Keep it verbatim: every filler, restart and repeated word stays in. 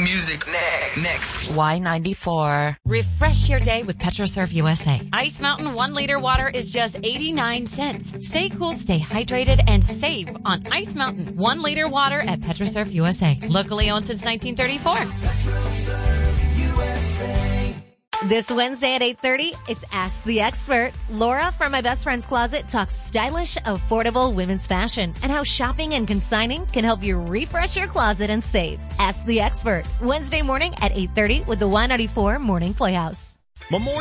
music ne- next. Y ninety-four. Refresh your day with PetroSurf U S A. Ice Mountain one liter water is just eighty-nine cents. Stay cool, stay hydrated, and save on Ice Mountain one liter water at PetroSurf U S A. Locally owned since nineteen thirty-four. PetroSurf U S A. This Wednesday at eight thirty, it's Ask the Expert. Laura from My Best Friend's Closet talks stylish, affordable women's fashion and how shopping and consigning can help you refresh your closet and save. Ask the Expert, Wednesday morning at eight thirty with the Y ninety-four Morning Playhouse. Memorial